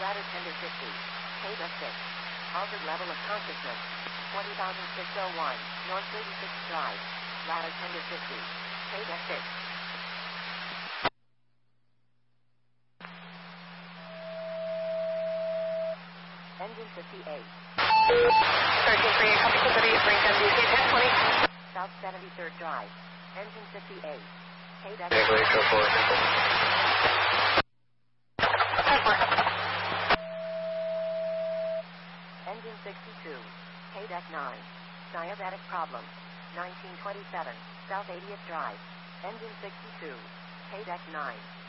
Ladder tender 50. K-Deck 6. Altered level of consciousness. 20,601. North 36th Drive. Ladder tender 50. K-Deck 6. Engine 58. 13-3, copy to 30, bring down UK 1020. South 73rd Drive. Engine 58. K-Deck 6. Engine 62. K-Deck 9. Diabetic problem. 1927. South 80th Drive. Engine 62. K-Deck 9.